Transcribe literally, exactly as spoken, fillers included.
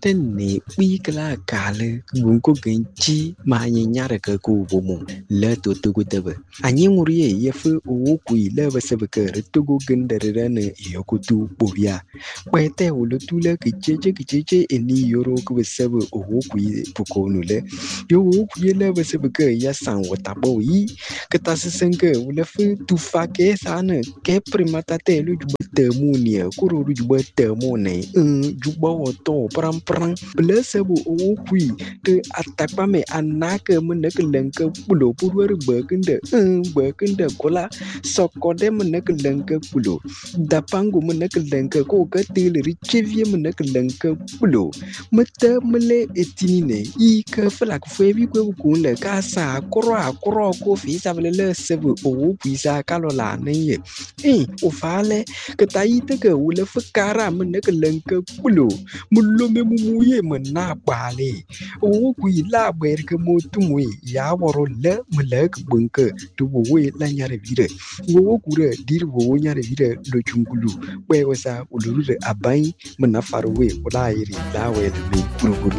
Tene wikla kale gunko genchi ma nyara ka ku bomo le to tugu tebe anyi ngurie yefu owo kui le basebe ke tugu gendere ne yokutu bobia kwete ulutule kicheche kicheche eni yoro ku basebe owo kui pukonu le yo owo kui le basebe ke ya san watabo yi ketasenke ulefu tufake sana ke primata te lu temunia kuro rujba temone un juba woto pram pram blesebo o kui te atakpa me anake menek lenke pulo purwer bekende un bekende kola sokode menek lenke pulo dapango menek lenke ko ketil richevie menek lenke pulo mete mele etinine i ke flak febi ko kunle kasa kro akro ko fi sabele sebo o kui sa kalola ne eh o fale ketaite ke wule fukara menek lenke pulo mulo me mumuye mena bale o kui la ber ke motumwe ya woro le melek bunke to we la nyare vire wo kure dir wo nyare vire lo chungulu we wasa uluru abai mena farwe wala iri la we le puruguru